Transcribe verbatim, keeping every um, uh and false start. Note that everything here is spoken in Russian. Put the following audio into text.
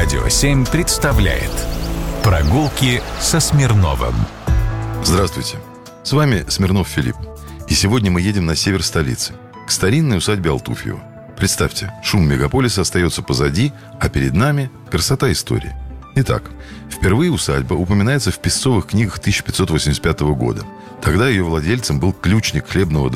Радио семь представляет прогулки со Смирновым. Здравствуйте, с вами Смирнов Филипп. И сегодня мы едем на север столицы, к старинной усадьбе Алтуфьева. Представьте, шум мегаполиса остается позади, а перед нами красота истории. Итак, впервые усадьба упоминается в песцовых книгах тысяча пятьсот восемьдесят пятого года. Тогда ее владельцем был ключник хлебного